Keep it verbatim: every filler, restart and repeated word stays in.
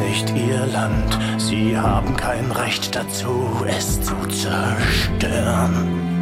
nicht ihr Land. Sie haben kein Recht dazu, es zu zerstören.